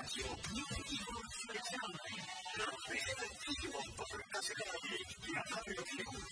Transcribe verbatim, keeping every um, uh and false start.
espacio y un equipo impresionante. Los efectivos por la calle y la radio que le gusta.